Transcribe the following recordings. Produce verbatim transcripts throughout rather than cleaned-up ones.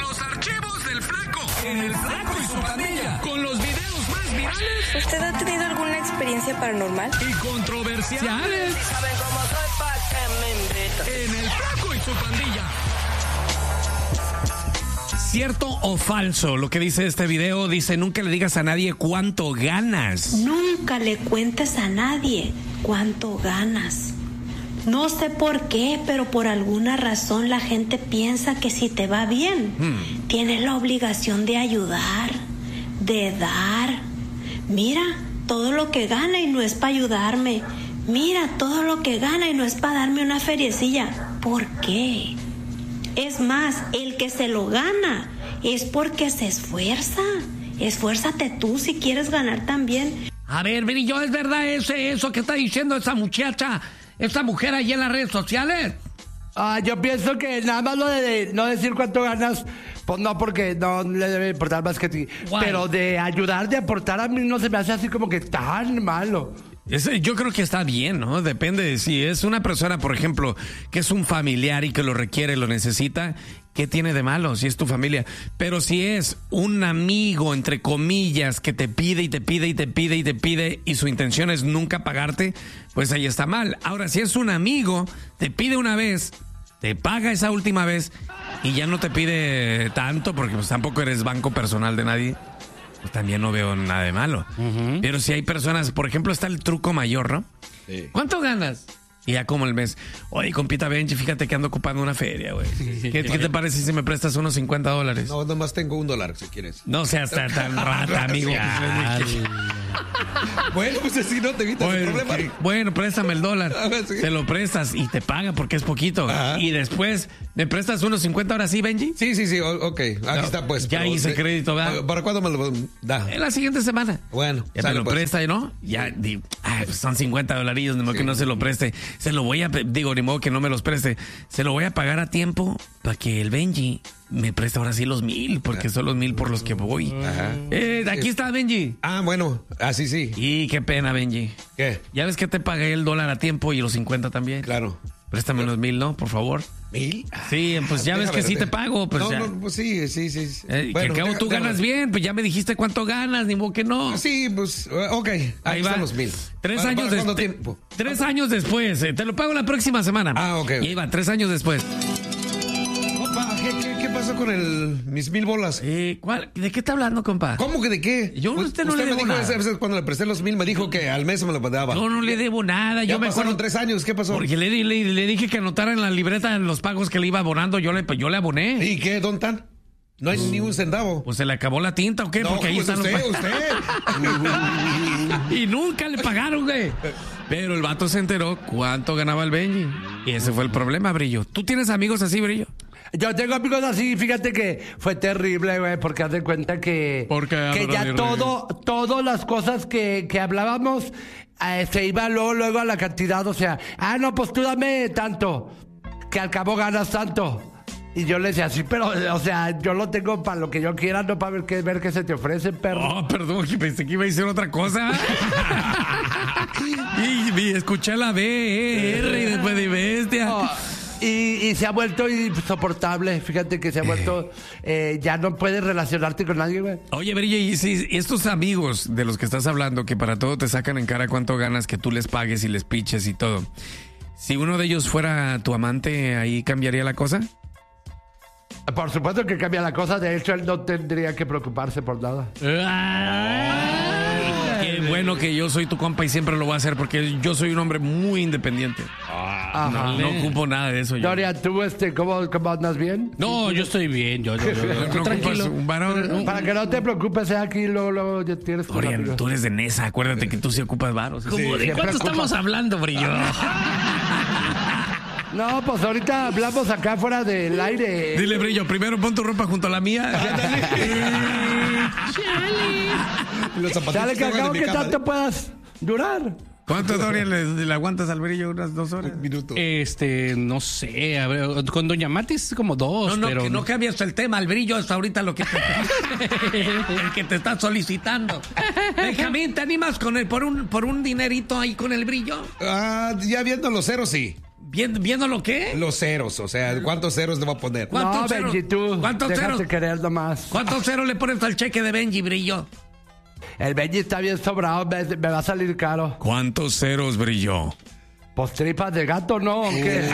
Los archivos del Flaco. En el Flaco y su pandilla. Con los videos más virales. ¿Usted ha tenido alguna experiencia paranormal? Y controversiales. Si saben cómo soy, pa' que me invitan. En el Flaco y su pandilla. ¿Cierto o falso lo que dice este video? Dice, nunca le digas a nadie cuánto ganas. Nunca le cuentes a nadie cuánto ganas. No sé por qué, pero por alguna razón la gente piensa que si te va bien, hmm. tienes la obligación de ayudar, de dar. Mira, todo lo que gana y no es para ayudarme. Mira, todo lo que gana y no es para darme una feriecilla. ¿Por qué? Es más, el que se lo gana es porque se esfuerza. Esfuérzate tú si quieres ganar también. A ver, Brillo, ¿es verdad ese, eso que está diciendo esa muchacha, esa mujer allí en las redes sociales? Ah, yo pienso que nada más lo de no decir cuánto ganas, pues no, porque no le debe importar más que a ti. Guay. Pero de ayudar, de aportar, a mí no se me hace así como que tan malo. Ese, yo creo que está bien, ¿no? Depende de si es una persona, por ejemplo, que es un familiar y que lo requiere, lo necesita, ¿qué tiene de malo si es tu familia? Pero si es un amigo, entre comillas, que te pide y te pide y te pide y te pide y su intención es nunca pagarte, pues ahí está mal. Ahora, si es un amigo, te pide una vez, te paga esa última vez y ya no te pide tanto porque pues tampoco eres banco personal de nadie, pues también no veo nada de malo. Uh-huh. Pero si hay personas, por ejemplo, está el truco mayor, ¿no? Sí. ¿Cuánto ganas? Y ya como el mes, oye, compita Benji, fíjate que ando ocupando una feria, güey. ¿Qué, ¿Qué te parece si me prestas unos cincuenta dólares? No, nomás tengo un dólar, si quieres. No seas tan, tan rata, amigo. Bueno, pues así no te evitas bueno, el problema. Que, bueno, préstame el dólar. Ver, sí. Te lo prestas y te paga porque es poquito. Ajá. Y después, ¿me prestas unos cincuenta ahora sí, Benji? Sí, sí, sí, ok. Aquí no, está, pues. Ya hice de, crédito, ¿verdad? ¿Para cuándo me lo da? En la siguiente semana. Bueno, ya me lo pues. presta, ¿no? Ya, di, ay, pues son cincuenta dolarillos, ni modo sí. que no se lo preste. Se lo voy a, digo, ni modo que no me los preste. Se lo voy a pagar a tiempo para que el Benji me presta ahora sí los mil, porque son los mil por los que voy. Ajá. Eh, aquí está Benji. Ah, bueno, así sí. Y qué pena, Benji. ¿Qué? Ya ves que te pagué el dólar a tiempo y los cincuenta también. Claro. Préstame unos mil, ¿no? Por favor. ¿Mil? Sí, pues ya ves que sí te pago. Pues no, ya. no, pues sí, sí, sí. Eh, bueno, que acabo tú ganas déjame. bien, pues ya me dijiste cuánto ganas, ni modo que no. Sí, pues, ok. Ahí, Ahí va. Están los mil. Tres ¿Para, años para después. Tres años después. Eh, te lo pago la próxima semana. Ah, ok. Y ahí va, tres años después. Opa, ¿qué, qué, qué pasó con el mis mil bolas? Eh, ¿cuál? ¿De qué está hablando, compa? ¿Cómo que de qué? Yo a usted no usted le debo me dijo, nada. Cuando le presté los mil, me dijo que al mes me lo daba. Yo no le debo nada. Ya yo me pasaron acuerdo, tres años, ¿qué pasó? Porque le, le, le dije que anotara en la libreta los pagos que le iba abonando. Yo le, yo le aboné. ¿Y qué, don Tan? No hay uh, ni un centavo. Pues se le acabó la tinta o qué, no, porque ahí pues están usted, los usted. Y nunca le pagaron, güey. Pero el vato se enteró cuánto ganaba el Benji. Y ese fue el problema, Brillo. ¿Tú tienes amigos así, Brillo? Yo tengo amigos así, fíjate que fue terrible, güey, porque haz de cuenta que, que ya todo, todas las cosas que, que hablábamos eh, se iba luego, luego a la cantidad, o sea, ah, no, pues tú dame tanto, que al cabo ganas tanto. Y yo le decía, sí, pero, o sea, yo lo tengo para lo que yo quiera, no para ver qué, ver qué se te ofrece, perro. Oh, perdón, pensé que iba a decir otra cosa. y, y escuché la B, R y después de bestia. Oh. Y, y se ha vuelto insoportable. Fíjate que se ha vuelto... Eh, ya no puedes relacionarte con nadie, güey. Oye, Brillo, y si estos amigos de los que estás hablando, que para todo te sacan en cara cuánto ganas, que tú les pagues y les piches y todo. Si uno de ellos fuera tu amante, ¿ahí cambiaría la cosa? Por supuesto que cambia la cosa. De hecho, él no tendría que preocuparse por nada. Qué bueno que yo soy tu compa y siempre lo voy a hacer porque yo soy un hombre muy independiente. Ajá. No, no ocupo nada de eso. Yo. Dorian, ¿tú este, cómo, cómo andas bien? No, yo estoy bien. Yo, yo, yo, yo, no tranquilo. Un varón. Para que no te preocupes, eh, aquí luego, luego ya tienes... Dorian, tú eres de Nesa. Acuérdate que tú sí ocupas varos. ¿Cómo? Sí, ¿de cuánto estamos hablando, Brillo? No, pues ahorita hablamos acá fuera del aire. Dile, Brillo, primero pon tu ropa junto a la mía. Chale. Chale, que acabo que tanto puedas durar. ¿Cuánto, Dorian, le, le aguantas al Brillo? ¿Unas dos horas? Un minuto. Este, no sé. A ver, con Doña Matis como dos. No, no, pero que no cambias el tema. El Brillo es ahorita lo que te, el que te está solicitando. Benjamín, ¿te animas con el, por un por un dinerito ahí con el Brillo? Ah, ya viendo los ceros, sí. ¿Viendo, ¿Viendo lo qué? Los ceros, o sea, ¿cuántos ceros le va a poner? ¿Cuántos No, ceros? Benji, tú. ¿Cuántos déjate ceros? querer nomás. ¿Cuántos ceros le pones al cheque de Benji, Brillo? El Benji está bien sobrado, me, me va a salir caro. ¿Cuántos ceros, Brillo? Pues tripas de gato, ¿no? ¿O qué?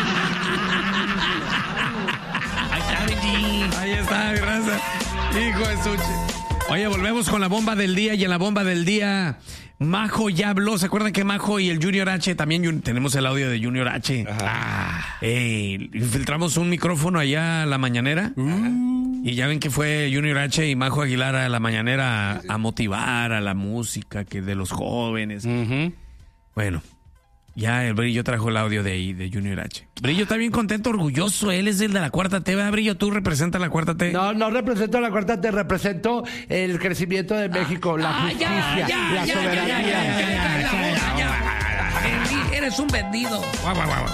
Ahí está, Benji. Ahí está, gracias. Hijo de suche. Oye, volvemos con la bomba del día, y en la bomba del día, Majo ya habló. ¿Se acuerdan que Majo y el Junior H, también tenemos el audio de Junior H? Ah, eh, infiltramos un micrófono allá a la mañanera. Uh. Y ya ven que fue Junior H y Majo Aguilar a la mañanera a, a motivar a la música que de los jóvenes. Uh-huh. Bueno, ya el Brillo trajo el audio de ahí, de Junior H. Brillo está bien contento, orgulloso. Él es el de la Cuarta T, ¿verdad, Brillo? ¿Tú representas la Cuarta T? No, no represento la Cuarta T, represento el crecimiento de México, ah, la justicia, ya, ya, la ya, soberanía. Ya, ya, ya, ya, ya, ya. Eres un vendido. Guau, guau, guau.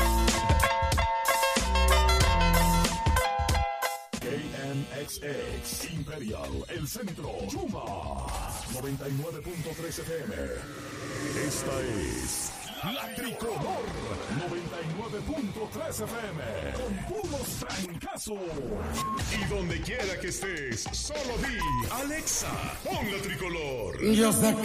K M X X Imperial, El Centro, Yuma, noventa y nueve punto tres F M. Esta es La Tricolor, noventa y nueve punto tres F M, con puros francazos. Y donde quiera que estés, solo di, Alexa, pon La Tricolor. Yo sé que